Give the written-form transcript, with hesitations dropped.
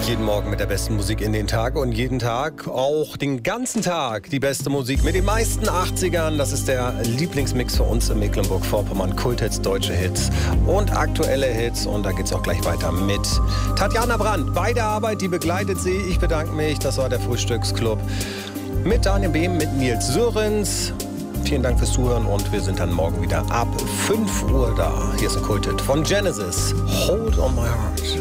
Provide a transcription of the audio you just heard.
Jeden Morgen mit der besten Musik in den Tag und jeden Tag, auch den ganzen Tag, die beste Musik mit den meisten 80ern. Das ist der Lieblingsmix für uns in Mecklenburg-Vorpommern. Kulthits, deutsche Hits und aktuelle Hits. Und da geht's auch gleich weiter mit Tatjana Brandt. Bei der Arbeit, die begleitet sie. Ich bedanke mich. Das war der Frühstücksclub mit Daniel Behm, mit Nils Sörens. Vielen Dank fürs Zuhören und wir sind dann morgen wieder ab 5 Uhr da. Hier ist ein Kulthit von Genesis. Hold on my heart.